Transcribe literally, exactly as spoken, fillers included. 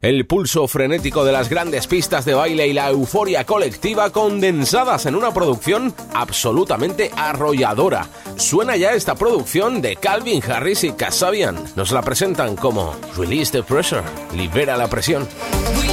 El pulso frenético de las grandes pistas de baile y la euforia colectiva condensadas en una producción absolutamente arrolladora. Suena ya esta producción de Calvin Harris y Kasabian. Nos la presentan como Release the Pressure, libera la presión.